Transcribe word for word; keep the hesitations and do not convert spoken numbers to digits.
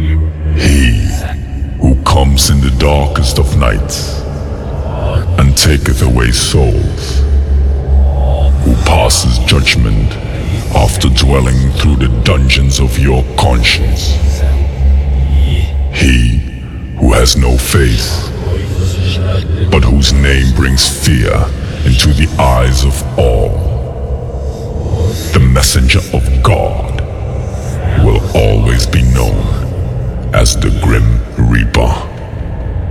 He who comes in the darkest of nights and taketh away souls, who passes judgment after dwelling through the dungeons of your conscience. He who has no face, but whose name brings fear into the eyes of all. The messenger of God will always be known as the Grim Reaper.